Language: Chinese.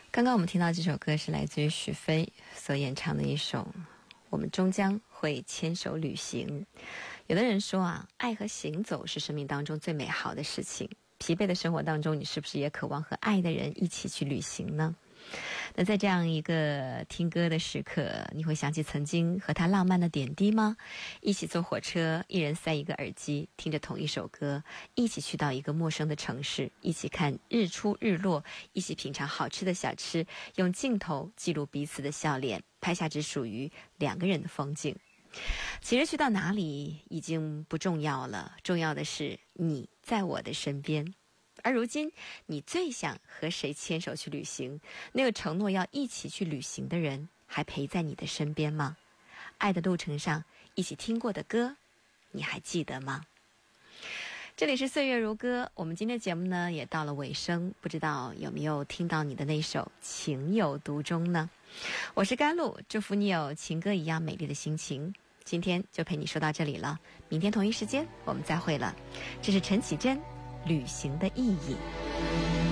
刚刚我们听到这首歌是来自于许飞所演唱的一首《我们终将会牵手旅行》。有的人说啊，爱和行走是生命当中最美好的事情。疲惫的生活当中，你是不是也渴望和爱的人一起去旅行呢？那在这样一个听歌的时刻，你会想起曾经和他浪漫的点滴吗？一起坐火车，一人塞一个耳机，听着同一首歌，一起去到一个陌生的城市，一起看日出日落，一起品尝好吃的小吃，用镜头记录彼此的笑脸，拍下只属于两个人的风景。其实去到哪里已经不重要了，重要的是你在我的身边。而如今你最想和谁牵手去旅行？那个承诺要一起去旅行的人还陪在你的身边吗？爱的路程上一起听过的歌，你还记得吗？这里是岁月如歌，我们今天的节目呢也到了尾声，不知道有没有听到你的那首情有独钟呢？我是甘露，祝福你有情歌一样美丽的心情。今天就陪你说到这里了，明天同一时间我们再会了。这是陈绮贞旅行的意义。